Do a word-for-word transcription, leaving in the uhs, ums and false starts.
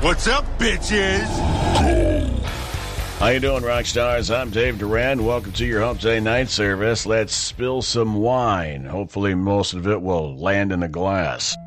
What's up, bitches? How you doing, rock stars? I'm Dave Duran. Welcome to your Hump Day night service. Let's spill some wine. Hopefully most of it will land in the glass.